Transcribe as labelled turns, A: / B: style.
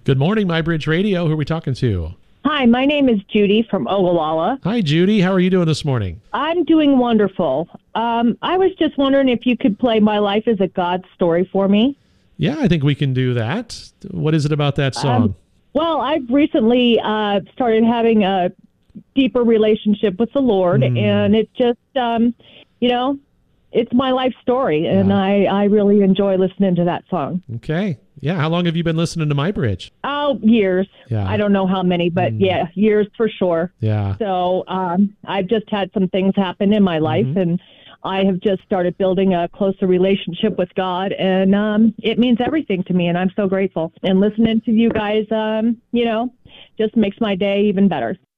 A: Good morning, My Bridge Radio. Who are we talking to?
B: Hi, my name is Judy from Ogallala.
A: Hi, Judy. How are you doing this morning?
B: I'm doing wonderful. I was just wondering if you could play My Life is a God Story for me.
A: Yeah, I think we can do that. What is it about that song?
B: Well, I've recently started having a deeper relationship with the Lord, and it just, it's my life story, and I really enjoy listening to that song.
A: Okay. Yeah. How long have you been listening to My Bridge?
B: Oh, years.
A: Yeah.
B: I don't know how many, but yeah, years for sure.
A: Yeah.
B: So I've just had some things happen in my life, and I have just started building a closer relationship with God, and it means everything to me, and I'm so grateful. And listening to you guys, just makes my day even better.